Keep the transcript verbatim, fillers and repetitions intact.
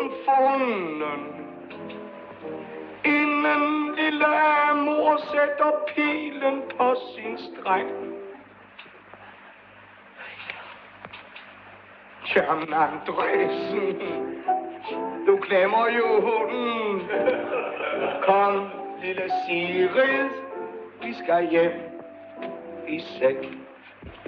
funden. Inden lille Amor sætter pilen på sin streng. John Andresen, du glemmer jo hunden. Kom, lille Sigrid, vi skal hjem i sæk.